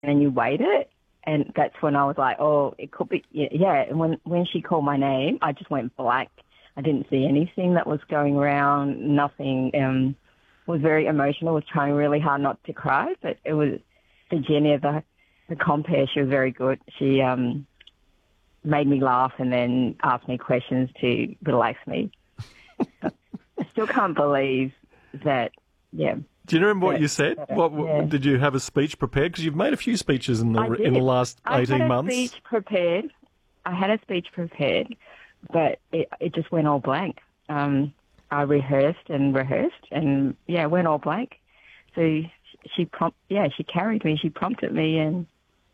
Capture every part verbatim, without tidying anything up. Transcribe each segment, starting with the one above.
and you wait it. And that's when I was like, oh, it could be, yeah. yeah. And when, when she called my name, I just went blank. I didn't see anything that was going around, nothing. Um, was very emotional, was trying really hard not to cry, but it was, Virginia, the, the compere, she was very good. She um, made me laugh and then asked me questions to relax me. I still can't believe that, yeah. Do you remember what that, you said? That, what, yeah. Did you have a speech prepared? Because you've made a few speeches in the in the last eighteen months. I had a speech prepared. I had a speech prepared, but it, it just went all blank. Um, I rehearsed and rehearsed, and yeah, it went all blank. So she prompt, yeah, she carried me. She prompted me, and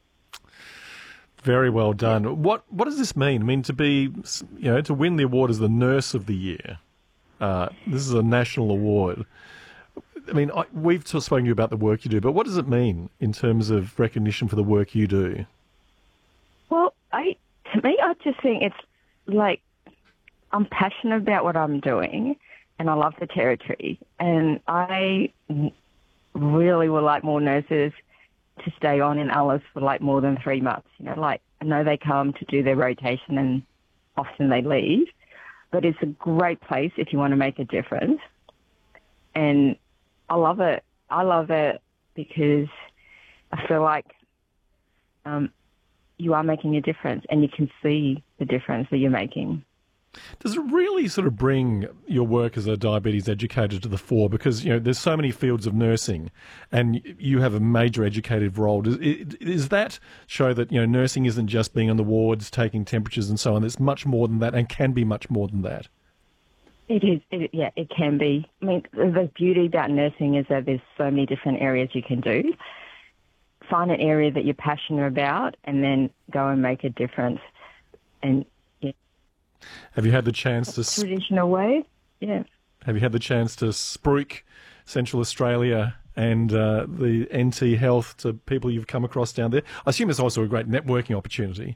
very well done. Yeah. What what does this mean? I mean, to be, you know, to win the award as the Nurse of the Year. Uh, this is a national award. I mean, I, we've t- spoken to you about the work you do, but what does it mean in terms of recognition for the work you do? Well, I to me, I just think it's like I'm passionate about what I'm doing, and I love the territory, and I really would like more nurses to stay on in Alice for like more than three months. You know, like I know they come to do their rotation, and often they leave, but it's a great place if you want to make a difference, and I love it. I love it because I feel like um, you are making a difference and you can see the difference that you're making. Does it really sort of bring your work as a diabetes educator to the fore? Because, you know, there's so many fields of nursing and you have a major educative role. Does, does that show that, you know, nursing isn't just being on the wards, taking temperatures and so on? It's much more than that and can be much more than that. It is, it, yeah, it can be. I mean, the beauty about nursing is that there's so many different areas you can do. Find an area that you're passionate about and then go and make a difference. And yeah. Have you had the chance to... Traditional way, yeah. Have you had the chance to spruik Central Australia and uh, the N T Health to people you've come across down there? I assume it's also a great networking opportunity.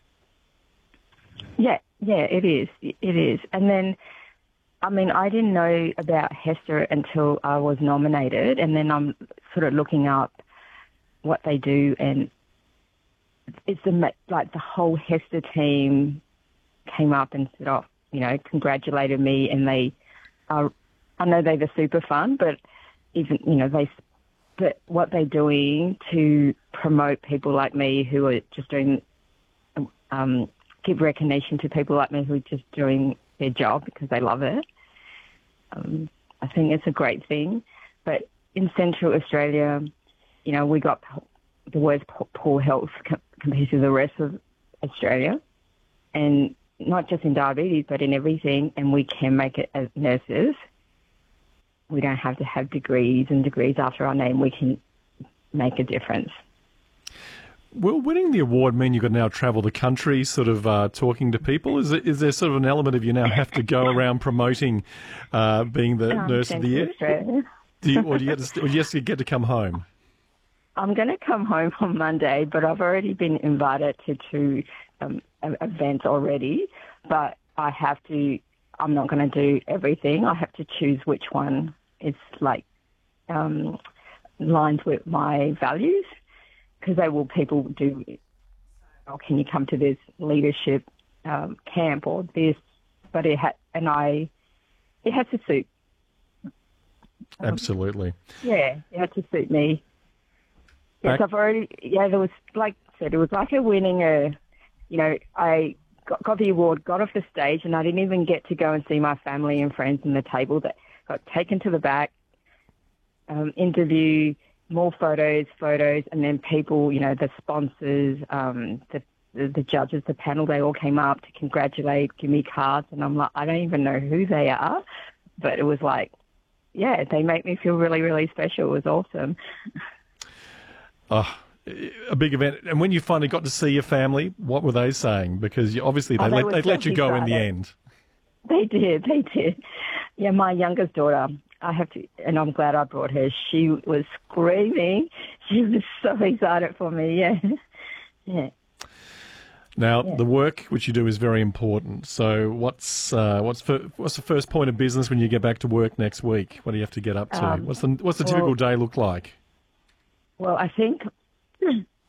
Yeah, yeah, it is. It is. And then... I mean, I didn't know about HESTA until I was nominated, and then I'm sort of looking up what they do, and it's the, like the whole HESTA team came up and said, oh, you know, congratulated me, and they are, I know they're the super fun, but even, you know, they, but what they're doing to promote people like me who are just doing, um, give recognition to people like me who are just doing their job because they love it. Um, I think it's a great thing. But in Central Australia, you know, we got the worst poor health compared to the rest of Australia. And not just in diabetes, but in everything. And we can make it as nurses. We don't have to have degrees and degrees after our name. We can make a difference. Will winning the award mean you've got to now travel the country sort of uh, talking to people? Is, it, is there sort of an element of you now have to go around promoting uh, being the um, Nurse of the Year? Do you, or do you, get to, or do you just get to come home? I'm going to come home on Monday, but I've already been invited to two um, events already. But I have to, I'm not going to do everything. I have to choose which one is like um, lines with my values. Because they will, people do, oh, can you come to this leadership um, camp or this? But it had, and I, it had to suit. Um, Absolutely. Yeah, it had to suit me. Back- yes, I've already, yeah, there was, like I said, it was like a winning a, you know, I got, got the award, got off the stage, and I didn't even get to go and see my family and friends in the table that got taken to the back, um, interview, more photos, photos, and then people, you know, the sponsors, um, the, the the judges, the panel, they all came up to congratulate, give me cards, and I'm like, I don't even know who they are, but it was like, yeah, they make me feel really, really special. It was awesome. Oh, a big event. And when you finally got to see your family, what were they saying? Because you, obviously they, oh, they let, they let you go in the end. They did, they did. Yeah, my youngest daughter, I have to, and I'm glad I brought her. She was screaming. She was so excited for me. Yeah, yeah. Now, yeah. the work which you do is very important. So, what's uh, what's for, what's the first point of business when you get back to work next week? What do you have to get up to? Um, what's the what's the well, typical day look like? Well, I think